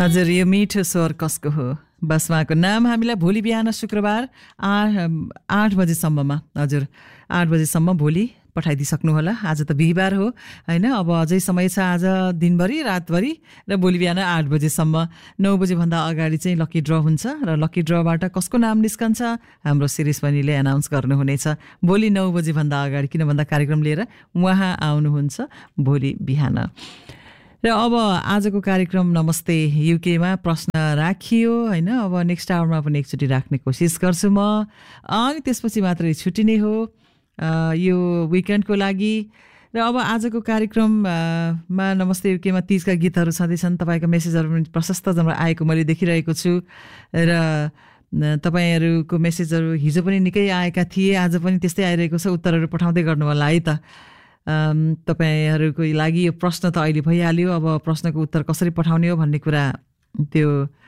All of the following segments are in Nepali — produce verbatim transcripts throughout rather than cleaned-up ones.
हजुर, यो मिठो स्वर कसको हो? बस उहाँको नाम हामीलाई भोलि बिहान शुक्रबार आठ आठ बजेसम्ममा हजुर आठ बजेसम्म भोलि पठाइदिइसक्नु होला। आज त बिहिबार हो हैन, अब अझै समय छ आज दिनभरि रातभरि र भोलि बिहान आठ बजेसम्म। नौ बजेभन्दा अगाडि चाहिँ लकी ड्र हुन्छ र लकी ड्रबाट कसको नाम निस्कन्छ हाम्रो शिरीष बहिनीले एनाउन्स गर्नुहुनेछ भोलि नौ बजेभन्दा अगाडि, किन भन्दा कार्यक्रम लिएर उहाँ आउनुहुन्छ भोलि बिहान। र अब आजको कार्यक्रम नमस्ते युकेमा प्रश्न राखियो हैन, अब नेक्स्ट आवरमा पनि एकचोटि राख्ने कोसिस गर्छु म, अनि त्यसपछि मात्रै छुट्टिने हो यो विकेन्डको लागि। र अब आजको कार्यक्रममा नमस्ते युकेमा तीजका गीतहरू छँदैछन्। तपाईँको मेसेजहरू पनि प्रशस्त जम्मा आएको मैले देखिरहेको छु र तपाईँहरूको मेसेजहरू हिजो पनि निकै आएका थिए, आज पनि त्यस्तै आइरहेको छ। उत्तरहरू पठाउँदै गर्नु होला है त। तपाईँहरूको लागि यो प्रश्न त अहिले भइहाल्यो, अब प्रश्नको उत्तर कसरी पठाउने हो भन्ने कुरा त्यो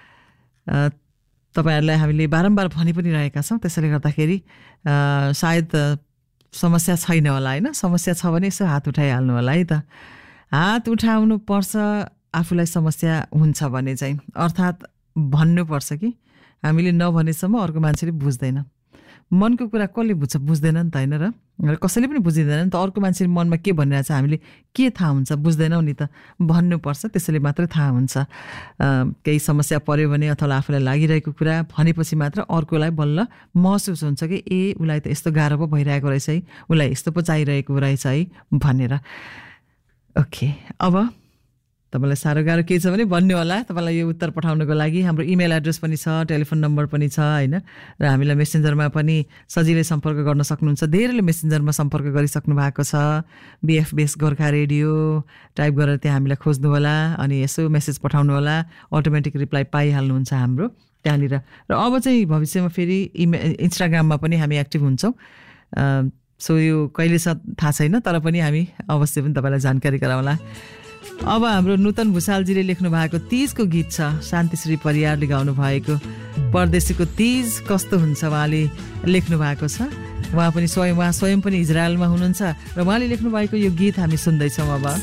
तपाईँहरूलाई हामीले बारम्बार भनि पनि रहेका छौँ। त्यसैले गर्दाखेरि सायद समस्या छैन होला होइन, समस्या छ भने यसो हात उठाइहाल्नु होला है त। हात उठाउनु पर्छ आफूलाई समस्या हुन्छ भने चाहिँ, अर्थात् भन्नुपर्छ कि हामीले नभनेसम्म अर्को मान्छेले बुझ्दैन। मनको कुरा कसले बुझ्छ? बुझ्दैन नि त होइन, र र कसैले पनि बुझिँदैन नि त। अर्को मान्छेले मनमा के भनिरहेछ हामीले के थाहा हुन्छ? बुझ्दैनौँ नि त। भन्नुपर्छ, त्यसैले मात्रै थाहा हुन्छ। केही समस्या पर्यो भने अथवा आफूलाई लागिरहेको कुरा भनेपछि मात्र अर्कोलाई बल्ल महसुस हुन्छ कि ए उसलाई त यस्तो गाह्रो पो भइरहेको रहेछ है, उसलाई यस्तो पो चाहिरहेको रहेछ है भनेर। ओके, अब तपाईँलाई साह्रो गाह्रो के छ भने भन्नु होला। तपाईँलाई यो उत्तर पठाउनको लागि हाम्रो इमेल एड्रेस पनि छ, टेलिफोन नम्बर पनि छ होइन, र हामीलाई मेसेन्जरमा पनि सजिलै सम्पर्क गर्न सक्नुहुन्छ। धेरैले मेसेन्जरमा सम्पर्क गरिसक्नु भएको छ। बिएफबेस गोर्खा रेडियो टाइप गरेर त्यहाँ हामीलाई खोज्नु होला अनि यसो मेसेज पठाउनु होला, अटोमेटिक रिप्लाई पाइहाल्नुहुन्छ हाम्रो त्यहाँनिर। र अब चाहिँ भविष्यमा फेरि इमे इन्स्टाग्राममा पनि हामी एक्टिभ हुन्छौँ। सो यो कहिले छ थाहा छैन, तर पनि हामी अवश्य पनि तपाईँलाई जानकारी गराउँला। अब हाम्रो नूतन भुषालजीले लेख्नु भएको तीजको गीत छ, शान्तिश्री परियारले गाउनु भएको परदेशीको तीज कस्तो हुन्छ उहाँले लेख्नु भएको छ। उहाँ पनि स्वयं उहाँ स्वयं पनि इजरायलमा हुनुहुन्छ र उहाँले लेख्नु भएको यो गीत हामी सुन्दैछौँ अब।